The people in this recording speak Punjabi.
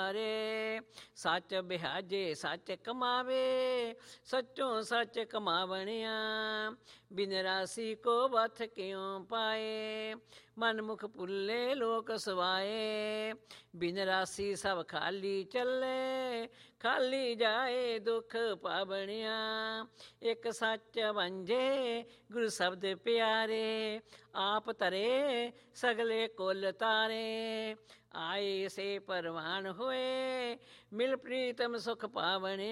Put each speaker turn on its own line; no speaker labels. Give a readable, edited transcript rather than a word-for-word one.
ਦੁਆਰੇ। ਸੱਚ ਬਿਹਾਜੇ ਸੱਚ ਕਮਾਵੇ, ਸੱਚੋਂ ਸੱਚ ਕਮਾਵਣਿਆ। ਬਿਨ ਰਾਸੀ ਕੋ ਵਥ ਕਿਉ ਪਾਏ, ਮਨ ਮੁਖ ਭੁੱਲੇ ਲੋਕ ਸਵਾਏ। ਬਿਨ ਰਾਸੀ ਸਭ ਖਾਲੀ ਚੱਲੇ, ਖਾਲੀ ਜਾਏ ਦੁੱਖ ਪਾਵਣਿਆ। ਇੱਕ ਸੱਚ ਵੰਝੇ ਗੁਰੂ ਸ਼ਬਦ ਪਿਆਰੇ, ਆਪ ਧਰੇ ਸਗਲੇ ਕੁਲ ਤਾਰੇ। ਆਏ ਸੇ ਪਰਵਾਨ ਹੋਏ, ਮਿਲ ਪ੍ਰੀਤਮ ਸੁਖ ਪਾਵਣਿਆ।